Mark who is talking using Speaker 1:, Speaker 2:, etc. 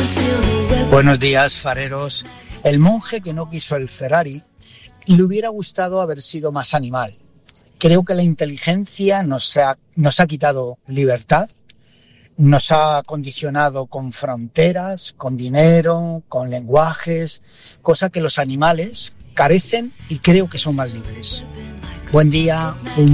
Speaker 1: Buenos días, fareros. El monje que no quiso el Ferrari le hubiera gustado haber sido más animal. Creo que la inteligencia nos ha quitado libertad, nos ha condicionado con fronteras, con dinero, con lenguajes, cosa que los animales carecen y creo que son más libres. Buen día.